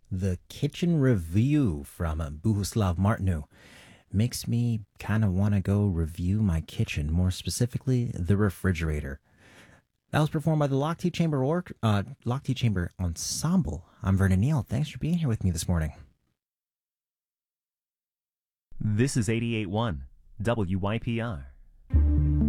The kitchen review from Bohuslav Martinu makes me kind of want to go review my kitchen, more specifically, the refrigerator. That was performed by the Lockheed Chamber Ensemble. I'm Vernon Neal. Thanks for being here with me this morning. This is 88.1 WYPR.